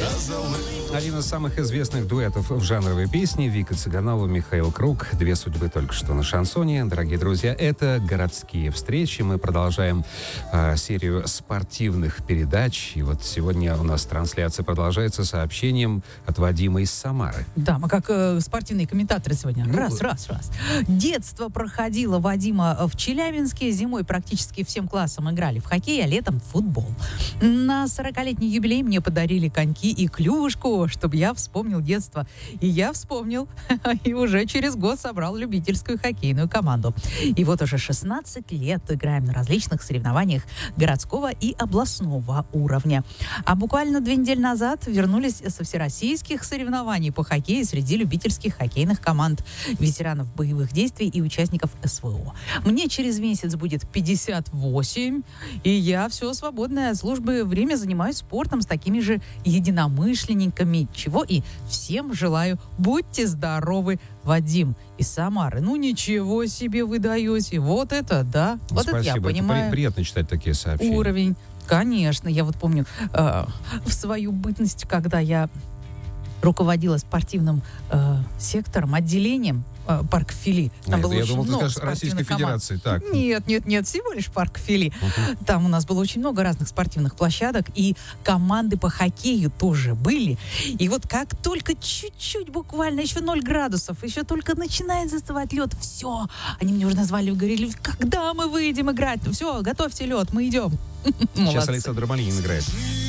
Один из самых известных дуэтов в жанровой песне Вика Цыганова, Михаил Круг. «Две судьбы» только что на шансоне. Дорогие друзья, это «Городские встречи». Мы продолжаем серию спортивных передач. И вот сегодня у нас трансляция продолжается сообщением от Вадима из Самары. Да, мы как спортивные комментаторы сегодня. Раз. Детство проходило Вадима в Челябинске. Зимой практически всем классом играли в хоккей, а летом в футбол. На 40-летний юбилей мне подарили коньки и клюшку, чтобы я вспомнил детство. И я вспомнил, и уже через год собрал любительскую хоккейную команду. И вот уже 16 лет играем на различных соревнованиях городского и областного уровня. А буквально 2 недели назад вернулись со всероссийских соревнований по хоккею среди любительских хоккейных команд, ветеранов боевых действий и участников СВО. Мне через месяц будет 58, и я все свободное от службы время занимаюсь спортом с такими же единомышленниками, чего и всем желаю. Будьте здоровы, Вадим из Самары. Ну ничего себе вы даете. Вот это, да. Вот Спасибо. это я понимаю. Это приятно читать такие сообщения. Уровень. Конечно. Я вот помню в свою бытность, когда я руководила спортивным сектором, отделением парк Фили. Там было я очень думал, ты много скажешь Российской спортивных команд. Федерации. Так. Нет, всего лишь парк Фили. Там у нас было очень много разных спортивных площадок, и команды по хоккею тоже были. И вот как только чуть-чуть, буквально еще 0 градусов, еще только начинает застывать лед, все, они мне уже назвали, говорили, когда мы выйдем играть? Все, готовьте лед, мы идем. Сейчас Александр Малинин играет.